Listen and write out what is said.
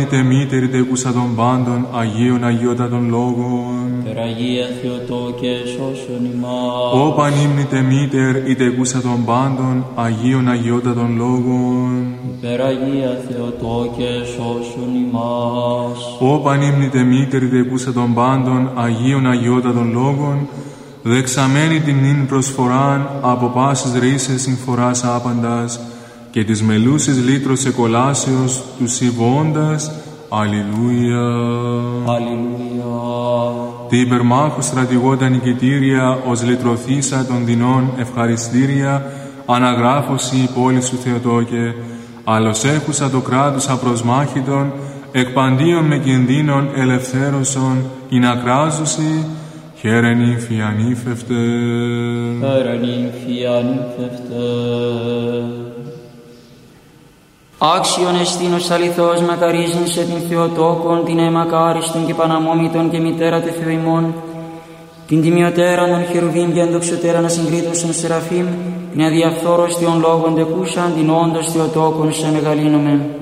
Τε μήτερη τεκούσα των πάντων, Αγίων Αγιότατων Λόγων. Περαγία Θεοτόκε, σώσον ημάς. Ω πανύμνητε μήτερ, η τεκούσα των πάντων, Αγίων Αγιότατων Λόγων. Περαγία Θεοτόκε, σώσον ημάς. Ω πανύμνητε μήτερ, η τεκούσα των πάντων, Αγίων Αγιότατων Λόγων, δεξαμένη την νυν προσφοράν, από πάσης ρίσες συμφοράς άπαντας, και της μελούσης λύτρος εκολάσεως του συμβώντας. Αλληλούια. Αλληλούια. Τη υπερμάχου στρατηγόντα νικητήρια, ως λυτρωθήσα των δεινών ευχαριστήρια, αναγράφωση η πόλη σου Θεοτόκε, άλλος έχουσα το κράτος απροσμάχητον, εκπαντίον με κινδύνων ελευθέρωσον, ειν ακράζωση, χαίρεν ύμφη ανήφευτε. Χαίρεν ύμφη ανήφευτε. Άξιον εστίνος αληθώς μακαρίζειν σε την Θεοτόκον, την αιμακάριστον και παναμόμητον και μητέρα του Θεού ημών, την τιμιωτέραν των χερουβίμ και ενδοξωτέραν ασυγκρίτωσον σεραφείμ, την αδιαφθόρωστιον λόγων τεκούσαν, την όντως Θεοτόκον σε μεγαλύνομεν.